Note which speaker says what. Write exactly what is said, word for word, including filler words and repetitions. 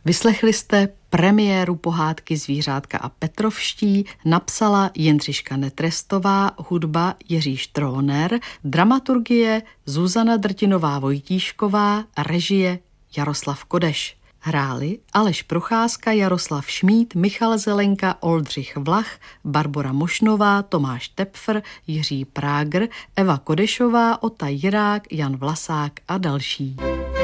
Speaker 1: Vyslechli jste premiéru pohádky Zvířátka a Petrovští, napsala Jindřiška Netrestová, hudba Jiří Štróner, dramaturgie Zuzana Drtinová-Vojtíšková, režie Jaroslav Kodeš. Hráli Aleš Procházka, Jaroslav Šmíd, Michal Zelenka, Oldřich Vlach, Barbora Mošnová, Tomáš Tepfr, Jiří Prágr, Eva Kodešová, Ota Jirák, Jan Vlasák a další.